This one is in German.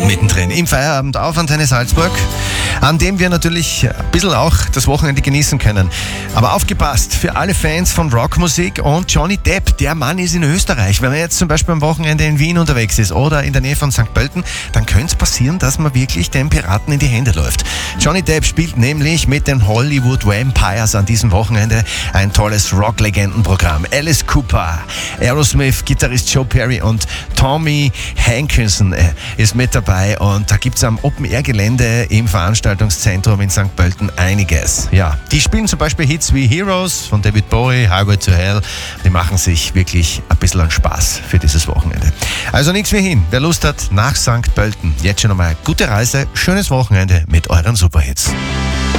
Mittendrin im Feierabend auf Antenne Salzburg, an dem wir natürlich ein bisschen auch das Wochenende genießen können. Aber aufgepasst für alle Fans von Rockmusik und Johnny Depp, der Mann ist in Österreich. Wenn man jetzt zum Beispiel am Wochenende in Wien unterwegs ist oder in der Nähe von St. Pölten, dann könnte es passieren, dass man wirklich den Piraten in die Hände läuft. Johnny Depp spielt nämlich mit den Hollywood Vampires an diesem Wochenende ein tolles Rock-Legendenprogramm. Alice Cooper, Aerosmith, Gitarrist Joe Perry und Tommy Hankinson ist mit dabei, und da gibt es am Open-Air-Gelände im Veranstaltungszentrum in St. Pölten einiges. Ja, die spielen zum Beispiel Hits wie Heroes von David Bowie, Highway to Hell. Die machen sich wirklich ein bisschen an Spaß für dieses Wochenende. Also nichts wie hin. Wer Lust hat, nach St. Pölten. Jetzt schon einmal gute Reise, schönes Wochenende mit euren Superhits.